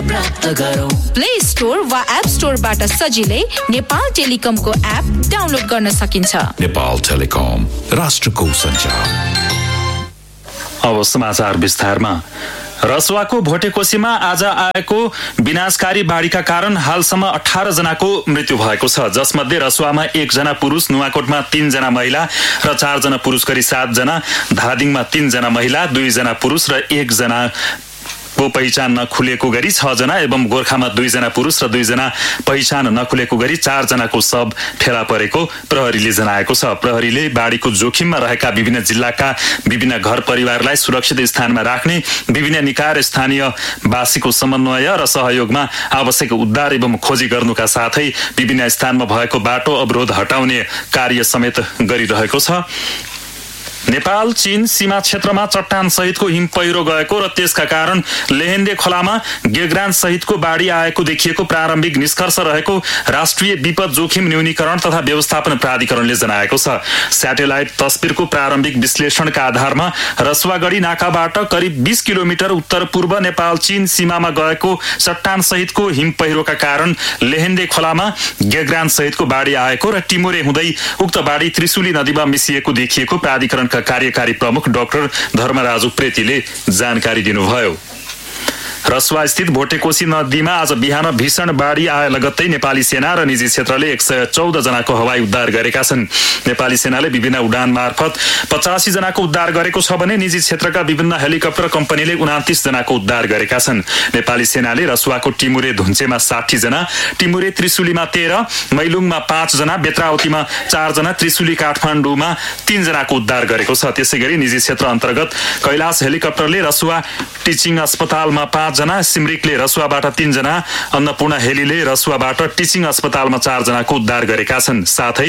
प्राप्त गरौँ। Play store वा एप स्टोरबाट सजिलै नेपाल टेलिकमको एप डाउनलोड गर्न सकिन्छ। नेपाल टेलिकम, राष्ट्रको सञ्चार। अब समाचार विस्तारमा। रसुवाको भोटेकोसीमा आज आएको विनाशकारी बाढीका कारण हालसम्म 18 जनाको मृत्यु भएको छ, जसमध्ये रसुवामा 1 जना पुरुष, नुवाकोटमा 3 जना महिला र 4 जना पुरुष गरी 7 जना, धादिङमा 3 जना महिला, 2 जना पुरुष र 1 जना को पहिचान नखुलेको गरी 6 जना एवं गोर्खामा 2 जना पुरुष र 2 जना पहिचान नखुलेको गरी 4 जनाको शव फेला परेको प्रहरीले जनाएको छ। प्रहरीले बाढीको जोखिममा रहेका विभिन्न जिल्लाका विभिन्न घर परिवारलाई सुरक्षित स्थानमा राख्ने, विभिन्न निकाय र स्थानीयवासीको समन्वय र सहयोगमा आवश्यक उद्धार एवं खोजी गर्नुका साथै विभिन्न स्थानमा भएको बाटो अवरोध हटाउने कार्य समेत गरिरहेको छ। नेपाल चीन सीमा क्षेत्रमा चट्टान सहितको हिम पहिरो गएको र त्यसका कारण लेहेन्दे खोलामा गेग्रान सहितको बाढी आएको देखिएको प्रारम्भिक निष्कर्ष रहेको राष्ट्रिय विपद जोखिम न्यूनीकरण तथा व्यवस्थापन प्राधिकरणले जनाएको छ। स्याटेलाइट तस्बिरको प्रारम्भिक विश्लेषणका आधारमा रसुवागढी नाकाबाट करिब 20 किलोमिटर उत्तर पूर्व नेपाल चीन सीमामा गएको चट्टान सहितको हिम पहिरोका कारण लेहेन्दे खोलामा गेग्रान सहितको बाढी आएको र टिमुरे हुँदै उक्त बाढी त्रिशुली नदीमा मिसिएको देखिएको प्राधिकरण कार्यकारी प्रमुख डाक्टर धर्मराज उप्रेतीले जानकारी दिनुभयो। रसुवा स्थित भोटेकोसी नदीमा आज बिहान भीषण बाढी आए लगत्तै नेपाली सेना र निजी क्षेत्रले 114 जनाको हवाई उद्धार गरेका छन्। नेपाली सेनाले विभिन्न उडान मार्फत 85 जनाको उद्धार गरेको छ भने निजी क्षेत्रका विभिन्न हेलिकप्टर कम्पनीले 29 जनाको उद्धार गरेका छन्। नेपाली सेनाले रसुवाको टिमुरे धुन्चेमा 60 जना, टिमुरे त्रिशुलीमा 13, मैलुङमा 5 जना, बेत्रावतीमा 4 जना, त्रिशुली काठमाडौँमा 3 जनाको उद्धार गरेको छ। त्यसैगरी निजी क्षेत्र अन्तर्गत कैलाश हेलिकप्टरले रसुवा टिचिङ अस्पतालमा 5 जना, सिमरिकले रसुवाबाट 3 जना, अन्नपूर्ण हेलीले रसुवाबाट टिचिङ अस्पतालमा 4 जनाको उद्धार गरेका छन्। साथै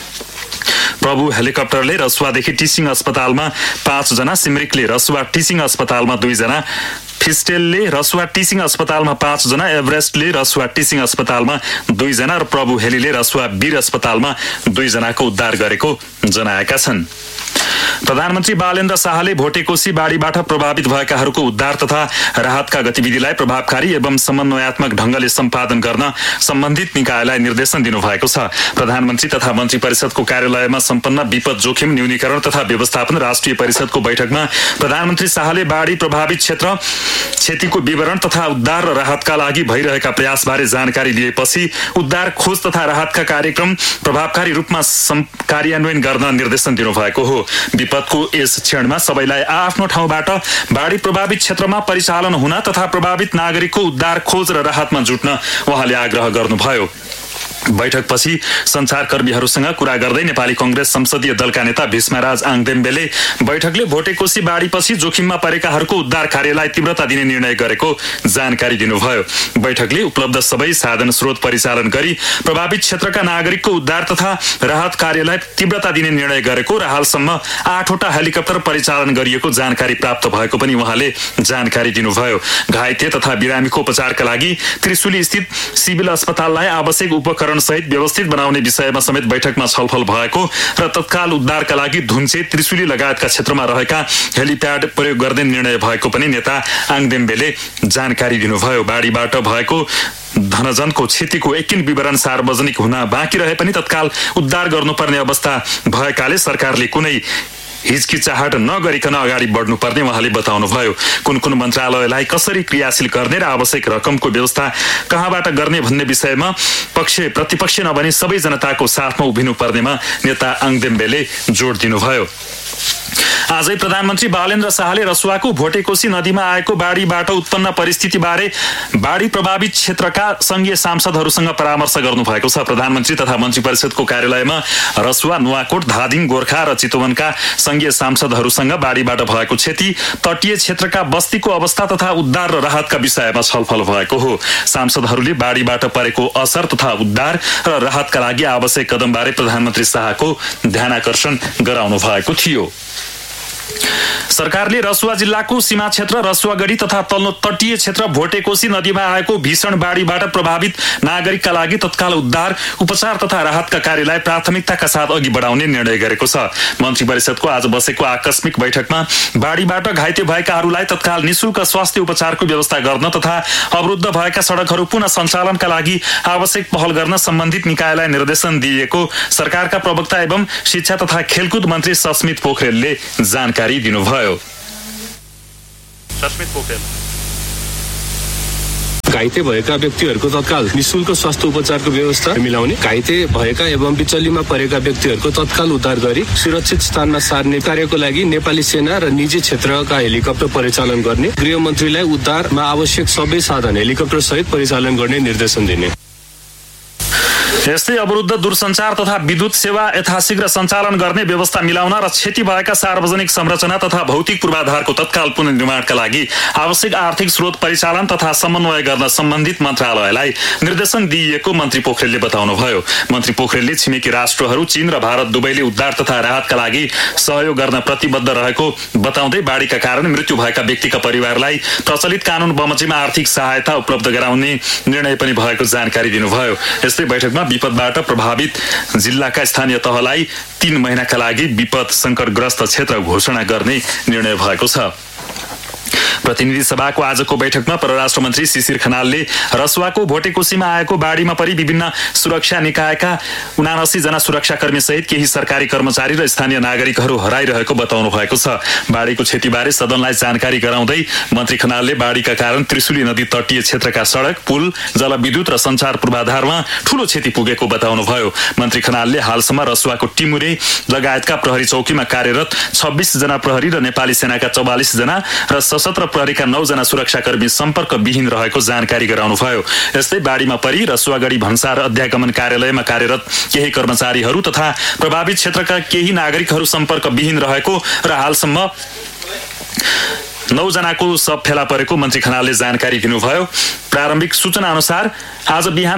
प्रभु हेलिकप्टरले रसुवादेखि टिचिङ अस्पतालमा 5 जना, सिमरिकले रसुवा टिचिङ अस्पतालमा 2 जना, फिस्टेलले रसुवा टिचिङ अस्पतालमा 5 जना, एभरेस्टले रसुवा टिचिङ अस्पतालमा 2 जना र प्रभु हेलीले रसुवा वीर अस्पतालमा 2 जनाको उद्धार गरेको जनाएका छन्। प्रधानमन्त्री बालेन्द्र शाहले भोटेकोसी बाढीबाट प्रभावित भएकाहरूको उद्धार तथा राहतका गतिविधिलाई प्रभावकारी एवं समन्वयात्मक ढंगले सम्पादन गर्न सम्बन्धित निकायलाई निर्देशन दिनुभएको छ। प्रधानमन्त्री तथा मन्त्री परिषदको कार्यालयमा सम्पन्न विपद जोखिम न्यूनीकरण तथा व्यवस्थापन राष्ट्रिय परिषदको बैठकमा प्रधानमन्त्री शाहले बाढी प्रभावित क्षेत्र क्षतिको विवरण तथा उद्धार र राहतका लागि भइरहेका प्रयासबारे जानकारी दिएपछि उद्धार खोज तथा राहतका कार्यक्रम प्रभावकारी रूपमा कार्यान्वयन गर्न निर्देशन दिनुभएको हो। विपदको यस क्षणमा सबैलाई आफ्नो ठाउँबाट बाढी प्रभावित क्षेत्रमा परिचालन हुन तथा प्रभावित नागरिकको उद्धार खोज र राहतमा जुट्न उहाँले आग्रह गर्नुभयो। बैठकपछि सञ्चारकर्मीहरूसँग कुरा गर्दै नेपाली कांग्रेस संसदीय दलका नेता भीष्मराज आङदेम्बेले बैठकले भोटेकोसी बाढीपछि जोखिममा परेकाहरूको उद्धार कार्यलाई तीव्रता दिने निर्णय गरेको जानकारी दिनुभयो। बैठकले उपलब्ध सबै साधन स्रोत परिचालन गरी प्रभावित क्षेत्रका नागरिकको उद्धार तथा राहत कार्यलाई तीव्रता दिने निर्णय गरेको र हालसम्म 8 वटा हेलिकप्टर परिचालन गरिएको जानकारी प्राप्त भएको पनि उहाँले जानकारी दिनुभयो। घाइते तथा बिरामीको उपचारका लागि त्रिशुली स्थित सिभिल अस्पताललाई आवश्यक उपकरण सहित व्यवस्थित बनाउने विषयमा समेत बैठकमा छलफल भएको र तत्काल उद्धारका लागि धुन्चे, त्रिशुली लगायतका क्षेत्रमा रहेका हेलिप्याड प्रयोग गर्ने निर्णय भएको पनि नेता आङदेम्बेले जानकारी दिनुभयो। बाढीबाट भएको धनजनको क्षतिको एकिन विवरण सार्वजनिक हुन बाँकी रहे पनि तत्काल उद्धार गर्नुपर्ने अवस्था भएकाले सरकारले कुनै हिचकिचाहट नगरिकन अगाडि बढ्नुपर्ने उहाँले बताउनुभयो। कुन कुन मन्त्रालयलाई कसरी क्रियाशील गर्ने र आवश्यक रकमको व्यवस्था कहाँबाट गर्ने भन्ने विषयमा पक्ष प्रतिपक्ष नभनी सबै जनताको साथमा उभिनुपर्नेमा नेता आङदेम्बेले जोड दिनुभयो। आजै प्रधानमन्त्री बालेन्द्र शाहले रसुवाको भोटेकोसी नदीमा आएको बाढीबाट उत्पन्न परिस्थितिबारे बाढी प्रभावित क्षेत्रका संघीय सांसदहरूसँग परामर्श गर्नुभएको छ। प्रधानमन्त्री तथा मन्त्री परिषदको कार्यालयमा रसुवा, नुवाकोट, धादिङ, गोर्खा र चितवनका संघीय सांसदहरूसँग बाढीबाट भएको क्षति, तटीय क्षेत्रका बस्तीको अवस्था तथा उद्धार र राहतका विषयमा छलफल भएको हो। सांसदहरूले बाढीबाट परेको असर तथा उद्धार र राहतका लागि आवश्यक कदमबारे प्रधानमन्त्री शाहको ध्यानाकर्षण गराउनु भएको थियो। सरकारले रसुवा जिल्लाको सीमा क्षेत्र रसुवागढी तथा तल्लो तटीय क्षेत्र भोटेकोशी नदीमा आएको भीषण बाढीबाट प्रभावित नागरिकका लागि तत्काल उद्धार उपचार तथा राहतका कार्यलाई प्राथमिकताका साथ अघि बढाउने निर्णय गरेको छ। मन्त्री परिषदको आज बसेको आकस्मिक बैठकमा बाढीबाट घाइते भएकाहरूलाई तत्काल निशुल्क स्वास्थ्य उपचारको व्यवस्था गर्न तथा अवरुद्ध भएका सडकहरू पुनः सञ्चालनका लागि आवश्यक पहल गर्न सम्बन्धित निकायलाई निर्देशन दिएको सरकारका प्रवक्ता एवं शिक्षा तथा खेलकुद मन्त्री सस्मित पोखरेलले जानकारी दिनुभयो। घाइते भएका व्यक्तिहरूको तत्काल निशुल्क स्वास्थ्य उपचारको व्यवस्था मिलाउने, घाइते भएका एवं विचल्लीमा परेका व्यक्तिहरूको तत्काल उद्धार गरी सुरक्षित स्थानमा सार्ने कार्यको लागि नेपाली सेना र निजी क्षेत्रका हेलिकप्टर परिचालन गर्ने, गृहमन्त्रीलाई उद्धारमा आवश्यक सबै साधन हेलिकप्टर सहित परिचालन गर्ने निर्देशन दिने। यस्तै अवरुद्ध दूरसञ्चार तथा विद्युत सेवा यथाशीघ्र सञ्चालन गर्ने व्यवस्था मिलाउन र क्षति भएका सार्वजनिक संरचना तथा भौतिक पूर्वाधारको तत्काल पुनर्निर्माणका लागि आवश्यक आर्थिक स्रोत परिचालन तथा समन्वय गर्न सम्बन्धित मन्त्रालयलाई निर्देशन दिइएको मन्त्री पोखरेलले बताउनुभयो। मन्त्री पोखरेलले छिमेकी राष्ट्रहरू चीन र भारत दुवैले उद्धार तथा राहतका लागि सहयोग गर्न प्रतिबद्ध रहेको बताउँदै बाढीका कारण मृत्यु भएका व्यक्तिका परिवारलाई प्रचलित कानून बमोजिममा आर्थिक सहायता उपलब्ध गराउने निर्णय पनि भएको जानकारी दिनुभयो। यस्तै बैठकमा विपदबाट प्रभावित जिल्लाका स्थानीय तहलाई 3 महिनाका लागि विपद संकटग्रस्त क्षेत्र घोषणा गर्ने निर्णय भएको छ। प्रतिनिधि सभाको आजको बैठकमा परराष्ट्र मन्त्री शिशिर खनालले रसुवाको भोटेकोशीमा आएको बाढीमा परि विभिन्न सुरक्षा निकायका 79 जना सुरक्षाकर्मी सहित केही सरकारी कर्मचारी र स्थानीय नागरिकहरू हराइरहेको बताउनु भएको छ। बाढीको क्षतिबारे सदनलाई जानकारी गराउँदै मन्त्री खनालले बाढीका कारण त्रिशुली नदी तटीय क्षेत्रका सडक, पुल, जलविद्युत र सञ्चार पूर्वाधारमा ठूलो क्षति पुगेको बताउनुभयो। मन्त्री खनालले हालसम्म रसुवाको टिमुरे लगायतका प्रहरी चौकीमा कार्यरत 26 जना प्रहरी र नेपाली सेनाका 44 जना र सशस्त्र प्रहरीका 9 जना सुरक्षाकर्मी सम्पर्कविहीन रहेको जानकारी गराउनुभयो। यस्तै बाढीमा परि रसुवागढी भन्सार अध्यागमन कार्यालयमा कार्यरत केही कर्मचारीहरू तथा प्रभावित क्षेत्रका केही नागरिकहरू सम्पर्कविहीन रहेको र हालसम्म 9 जनाको शव फेला परेको मन्त्री खनालले जानकारी दिनुभयो। प्रारम्भिक सूचना अनुसार आज बिहान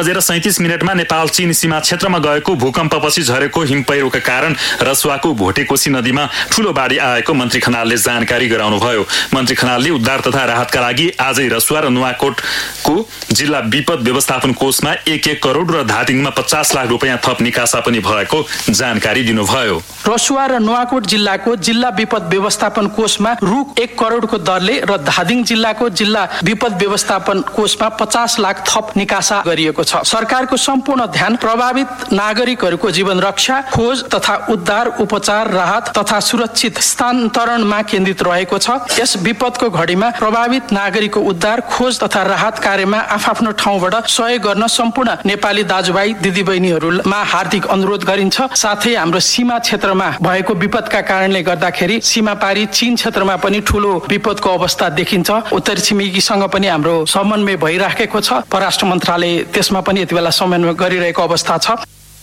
8:37 नेपाल चीन सीमा क्षेत्रमा गएको भूकम्पपछि झरेको हिमपैह्रोका कारण रसुवाको भोटेकोशी नदीमा ठूलो बाढी आएको मन्त्री खनालले जानकारी गराउनुभयो। मन्त्री खनालले उद्धार तथा राहतका लागि आजै रसुवा र नुवाकोटको जिल्ला विपद व्यवस्थापन कोषमा 1 करोड र धादिङमा 50 लाख रुपैयाँ थप निकासा पनि भएको जानकारी दिनुभयो। रसुवा र नुवाकोट जिल्लाको जिल्ला विपद व्यवस्थापन कोषमा रु 1 करोडको दरले र धादिङ जिल्लाको जिल्ला विपद व्यवस्थापन कोषमा 50 लाख थप निकासा गरिएको छ। सरकारको सम्पूर्ण ध्यान प्रभावित नागरिकहरूको जीवन रक्षा, खोज तथा उद्धार, उपचार, राहत तथा सुरक्षित स्थानान्तरणमा केन्द्रित रहेको छ। यस विपदको घडीमा प्रभावित नागरिकको उद्धार, खोज तथा राहत कार्यमा आफ्नो ठाउँबाट सहयोग गर्न सम्पूर्ण नेपाली दाजुभाइ दिदीबहिनीहरूमा हार्दिक अनुरोध गरिन्छ। साथै हाम्रो सीमा क्षेत्रमा भएको विपदका कारणले गर्दाखेरि सीमा पारी चीन क्षेत्रमा पनि ठूलो विपदको अवस्था देखिन्छ। उत्तर छिमेकीसँग पनि हाम्रो समन्वय भइराखेको छ। परराष्ट्र मन्त्रालय त्यसमा पनि यति बेला समन्वय गरिरहेको अवस्था छ।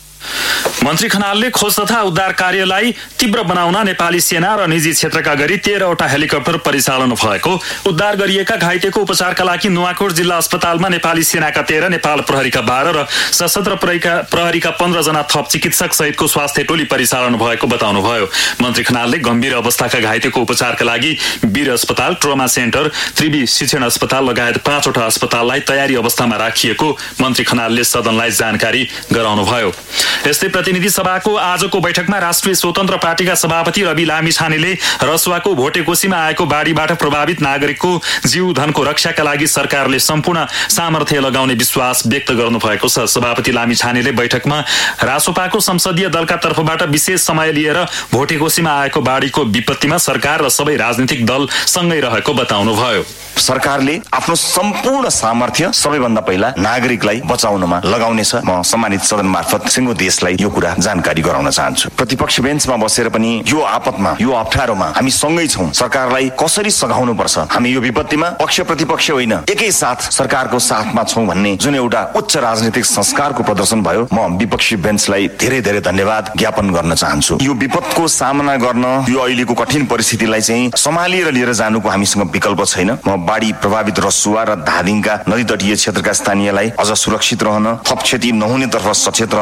मन्त्री खनालले खोज तथा उद्धार कार्यलाई तीव्र बनाउन नेपाली सेना र निजी क्षेत्रका गरी 13 वटा हेलिकप्टर परिचालन भएको, उद्धार गरिएका घाइतेको उपचारका लागि नुवाकोट जिल्ला अस्पतालमा नेपाली सेनाका 13, नेपाल प्रहरीका 12 र सशस्त्र प्रहरीका 15 जना थप चिकित्सक सहितको स्वास्थ्य टोली परिचालन भएको बताउनुभयो। मन्त्री खनालले गम्भीर अवस्थाका घाइतेको उपचारका लागि वीर अस्पताल, ट्रोमा सेन्टर, त्रिवी शिक्षण अस्पताल लगायत 5 वटा अस्पताललाई तयारी अवस्थामा राखिएको मन्त्री खनालले सदनलाई जानकारी गराउनुभयो। यस्तै प्रतिनिधि सभाको आजको बैठकमा राष्ट्रिय स्वतन्त्र पार्टीका सभापति रवि लामिछानेले रसुवाको भोटेकोशीमा आएको बाढीबाट प्रभावित नागरिकको जीव धनको रक्षाका लागि सरकारले सम्पूर्ण सामर्थ्य लगाउने विश्वास व्यक्त गर्नुभएको छ। सभापति लामिछानेले बैठकमा रासोपाको संसदीय दलका तर्फबाट विशेष समय लिएर भोटेकोशीमा आएको बाढीको विपत्तिमा सरकार र सबै राजनीतिक दल सँगै रहेको बताउनुभयो। सरकारले आफ्नो सम्पूर्ण सामर्थ्य सबैभन्दा पहिला नागरिकलाई बचाउनमा लगाउनेछ। म सम्मानित सदन मार्फत सिङ्गो देशलाई यो कुरा जानकारी गराउन चाहन्छु। प्रतिपक्ष बेन्चमा बसेर पनि यो आपतमा, यो अप्ठ्यारोमा हामी सँगै छौं। सरकारलाई कसरी सघाउनु पर्छ, हामी यो विपत्तिमा पक्ष प्रतिपक्ष होइन एकै साथ सरकारको साथमा छौं भन्ने जुन एउटा उच्च राजनीतिक संस्कारको प्रदर्शन भयो, म विपक्षी बेन्चलाई धेरै धेरै धन्यवाद ज्ञापन गर्न चाहन्छु। यो विपदको सामना गर्न यो अहिलेको कठिन परिस्थितिलाई चाहिँ सम्हालेर लिएर जानुको हामीसँग विकल्प छैन। म बाढी प्रभावित रसुवा र धादिङका नदी तटीय क्षेत्रका स्थानीयलाई अझ सुरक्षित रहन, थप क्षति नहुनेतर्फ सचेत रहन, धैर्य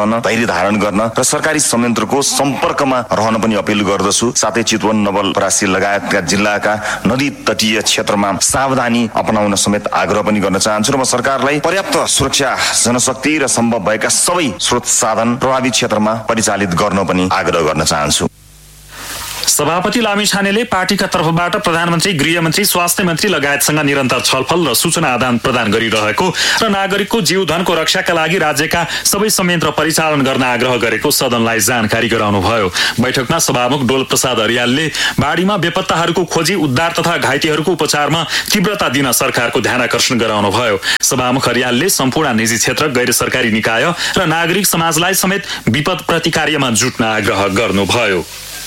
धारण गर्न र सरकारी संयन्त्रको सम्पर्कमा रहन पनि अपील गर्दछु। साथै चितवन, नवलपरासी लगायतका जिल्लाका नदी तटीय क्षेत्रमा सावधानी अपनाउन समेत आग्रह पनि गर्न चाहन्छु र म सरकारलाई पर्याप्त सुरक्षा जनशक्ति र सम्भव भएका सबै स्रोत साधन प्रभावित क्षेत्रमा परिचालित गर्न पनि आग्रह गर्न चाहन्छु। सभापति लामिछानेले पार्टीका तर्फबाट प्रधानमन्त्री, गृहमन्त्री, स्वास्थ्य मन्त्री लगायतसँग निरन्तर छलफल र सूचना आदान प्रदान गरिरहेको र नागरिकको जीवधनको रक्षाका लागि राज्यका सबै संयन्त्र परिचालन गर्न आग्रह गरेको सदनलाई जानकारी गराउनुभयो। बैठकमा सभामुख डोल प्रसाद अरियालले बाढीमा बेपत्ताहरूको खोजी, उद्धार तथा घाइतेहरूको उपचारमा तीव्रता दिन सरकारको ध्यानाकर्षण गराउनुभयो। सभामुख अरियालले सम्पूर्ण निजी क्षेत्र, गैर सरकारी निकाय र नागरिक समाजलाई समेत विपद प्रतिकार्यमा जुट्न आग्रह गर्नुभयो।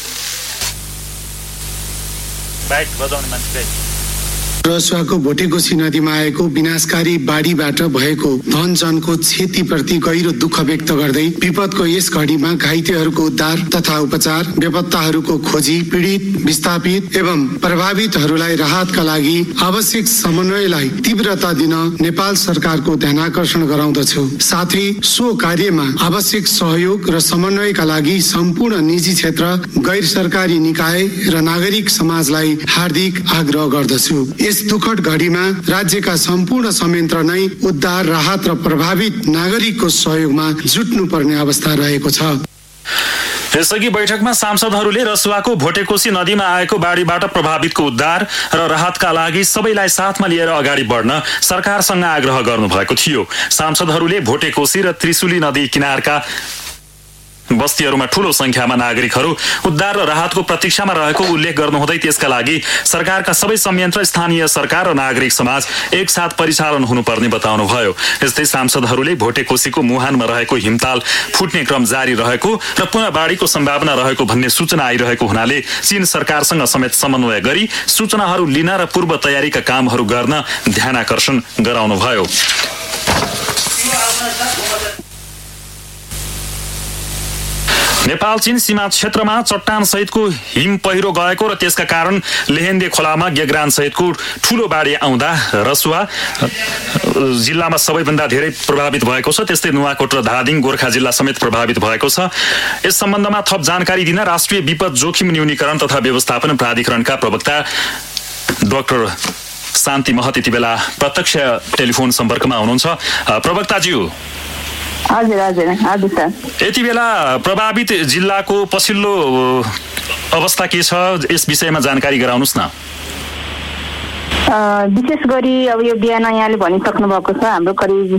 रसुवाको भोटेकोशी नदीमा आएको विनाशकारी बाढीबाट भएको धनजनको क्षतिप्रति गहिरो दुःख व्यक्त गर्दै विपदको यस घडीमा घाइतेहरूको उद्धार तथा उपचार, बेपत्ताहरूको खोजी, पीडित, विस्थापित एवं प्रभावितहरूलाई राहतका लागि आवश्यक समन्वयलाई तीव्रता दिन नेपाल सरकारको ध्यानाकर्षण गराउँदछु। साथै सो कार्यमा आवश्यक सहयोग र समन्वयका लागि सम्पूर्ण निजी क्षेत्र, गैर सरकारी निकाय र नागरिक समाजलाई हार्दिक आग्रह गर्दछु। यस दुखद घडीमा राज्यका सम्पूर्ण संयन्त्र नै उद्धार, राहत र प्रभावित नागरिकको सहयोगमा जुट्नुपर्ने अवस्था रहेको छ। यसअघि बैठकमा सांसदहरूले रसुवाको भोटेकोशी नदीमा आएको बाढीबाट प्रभावितको उद्धार र राहतका लागि सबैलाई साथमा लिएर अगाडि बढ्न सरकारसँग आग्रह गर्नुभएको थियो। सांसदहरूले भोटेकोशी र त्रिशुली नदी किनारका बस्तीहरूमा ठूलो संख्यामा नागरिकहरू उद्धार र राहतको प्रतीक्षामा रहेको उल्लेख गर्नुहुँदै त्यसका लागि सरकारका सबै संयन्त्र, स्थानीय सरकार र नागरिक समाज एकसाथ परिचालन हुनुपर्ने बताउनुभयो। यस्तै सांसदहरूले भोटेकोशीको मुहानमा रहेको हिमताल फुट्ने क्रम जारी रहेको र पुनः बाढीको सम्भावना रहेको भन्ने सूचना आइरहेको हुनाले चीन सरकारसँग समेत समन्वय गरी सूचनाहरू लिन र पूर्व तयारीका कामहरू गर्न ध्यानाकर्षण गराउनुभयो। नेपाल चीन सीमा क्षेत्रमा चट्टान सहितको हिम पहिरो गएको र त्यसका कारण लेहेन्दे खोलामा गेग्रान सहितको ठूलो बाढी आउँदा रसुवा जिल्लामा सबैभन्दा धेरै प्रभावित भएको छ। त्यस्तै नुवाकोट र धादिङ गोर्खा जिल्ला समेत प्रभावित भएको छ। यस सम्बन्धमा थप जानकारी दिन राष्ट्रिय विपद जोखिम न्यूनीकरण तथा व्यवस्थापन प्राधिकरणका प्रवक्ता डाक्टर शान्ति महत यति बेला प्रत्यक्ष टेलिफोन सम्पर्कमा हुनुहुन्छ। प्रवक्ताज्यू, हजुर हजुर हजुर सर, यति बेला प्रभावित जिल्लाको पछिल्लो अवस्था के छ, यस विषयमा जानकारी गराउनुस् न। विशेष गरी अब यो बिहान यहाँले भनिसक्नु भएको छ, हाम्रो करिब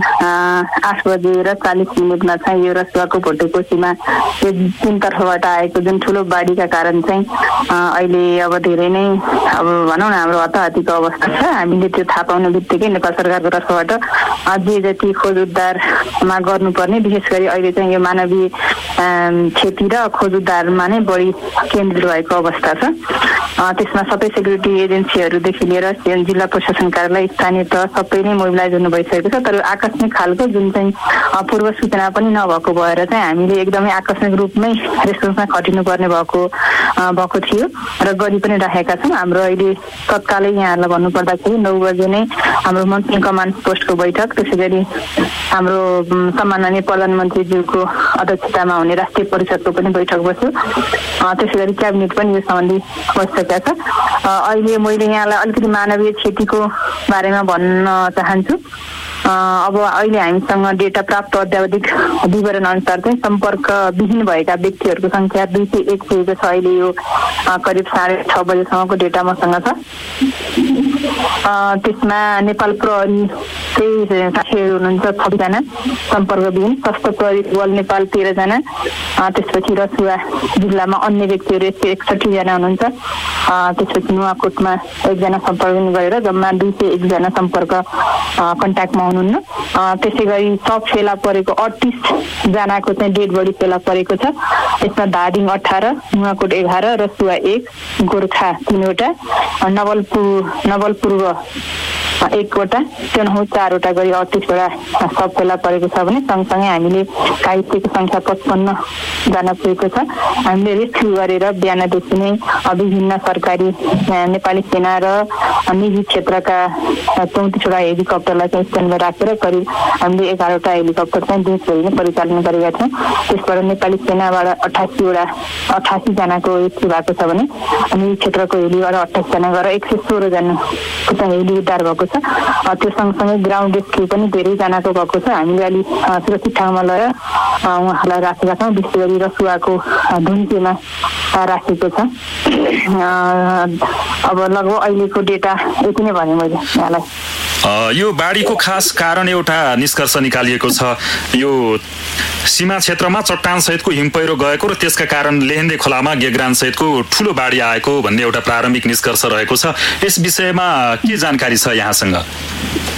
8:40 चाहिँ यो रसुवाको भोटेकोशीमा यो तीन तर्फबाट आएको जुन ठुलो बाढीका कारण चाहिँ अहिले अब धेरै नै अब भनौँ न हाम्रो हताहतीको अवस्था छ। हामीले त्यो थाहा पाउने बित्तिकै नेपाल सरकारको तर्फबाट जे जति खोज उद्धारमा गर्नुपर्ने, विशेष गरी अहिले चाहिँ यो मानवीय क्षति र खोज उद्धारमा नै बढी केन्द्रित भएको अवस्था छ। त्यसमा सबै सेक्युरिटी एजेन्सीहरूदेखि लिएर जिल्ला प्रशासन कार्यालय, स्थानीय तह सबै नै मोबिलाइज हुनु भइसकेको छ। तर आकस्मिक खालको जुन चाहिँ पूर्व सूचना पनि नभएको भएर चाहिँ हामीले एकदमै आकस्मिक रूपमै रेस्पोन्समा खटिनुपर्ने भएको थियो र गरी पनि राखेका छौँ। हाम्रो अहिले तत्कालै यहाँहरूलाई भन्नुपर्दाखेरि 9 बजे नै हाम्रो मन्त्री कमान्ड पोस्टको बैठक, त्यसै गरी हाम्रो सम्माननीय प्रधानमन्त्रीज्यूको अध्यक्षतामा हुने राष्ट्रिय परिषदको पनि बैठक बस्यो। त्यसै गरी क्याबिनेट पनि यो सम्बन्धी बसिसकेका छ। अहिले मैले यहाँलाई अलिकति मानवीय क्षतिको बारेमा भन्न चाहन्छु। अब अहिले हामीसँग डेटा प्राप्त अत्यावधिक विवरण अनुसार चाहिँ सम्पर्क विहीन भएका व्यक्तिहरूको संख्या 201 पुगेको छ। अहिले यो करिब 6:30 बजेसम्मको डेटा मसँग छ। त्यसमा नेपाल प्रहरी चाहिँ साथीहरू हुनुहुन्छ 26 जना सम्पर्कविहीन, सशस्त्र प्रहरी बल नेपाल 13 जना, त्यसपछि रसुवा जिल्लामा अन्य व्यक्तिहरू 161 जना हुनुहुन्छ। त्यसपछि नुवाकोटमा 1 जना सम्पर्कविहीन गरेर जम्मा 201 जना सम्पर्क कन्ट्याक्टमा हुनुहुन्न। त्यसै गरी सब फेला परेको 38 जनाको चाहिँ डेड बडी फेला परेको छ। यसमा धादिङ 18, नुवाकोट 11, रसुवा 1, गोर्खा 3वटा, नवलपुर एकवटा टेनहु 4वटा गरी 38वटा सब फेला परेको छ भने सँगसँगै हामीले घाइतेको संख्या 55 जना पुगेको छ। हामीले रेस्क्यु गरेर बिहानदेखि नै विभिन्न सरकारी नेपाली सेना र निजी क्षेत्रका 34वटा हेलिकप्टरलाई चाहिँ स्ट्यान्डमा राखेर करिब हामीले 11वटा हेलिकप्टर चाहिँ देशभरि नै परिचालन गरेका छौँ। त्यसबाट नेपाली सेनाबाट 88 जनाको मृत्यु भएको छ भने अनि क्षेत्रको हेलीबाट 28 जना गरेर 116 जनाको चाहिँ हेली उद्धार भएको छ। त्यो सँगसँगै ग्राउन्ड रेस्क्यु पनि धेरै जनाको भएको छ। हामीले अलि सुरक्षित ठाउँमा लगेर उहाँहरूलाई राखेका छौँ। विशेष गरी रसुवाको धुन्चेमा राखेको छ। अब लगभग अहिलेको डेटा यति नै भने मैले यहाँलाई। यो बाढीको खास कारण एउटा निष्कर्ष निकालिएको छ, यो सीमा क्षेत्रमा चट्टान सहितको हिमपैह्रो गएको र त्यसका कारण लेहेन्दे खोलामा गेग्रान सहितको ठूलो बाढी आएको भन्ने एउटा प्रारम्भिक निष्कर्ष रहेको छ। यस विषयमा के जानकारी छ यहाँसँग?